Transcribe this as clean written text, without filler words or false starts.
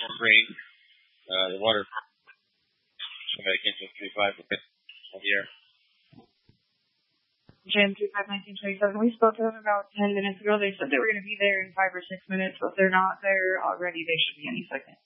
rain. The water back into 35 of the air. Jim 351927. We spoke to them about 10 minutes ago. They said they were going to be there in 5 or 6 minutes, but if they're not there already, they should be any second.